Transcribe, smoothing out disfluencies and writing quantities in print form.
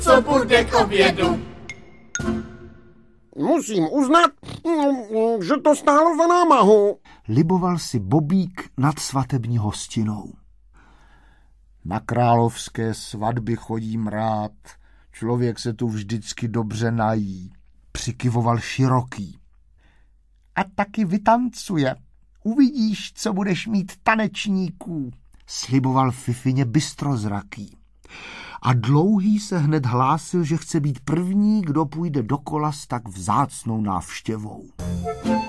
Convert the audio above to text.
co bude k obědu. Musím uznat, že to stálo za námahu. Liboval si Bobík nad svatební hostinou. Na královské svatby chodím rád. Člověk se tu vždycky dobře nají. Přikyvoval Široký. A taky vytancuje. Uvidíš, co budeš mít tanečníků, sliboval Fifině Bystrozraký. A Dlouhý se hned hlásil, že chce být první, kdo půjde do kola s tak vzácnou návštěvou.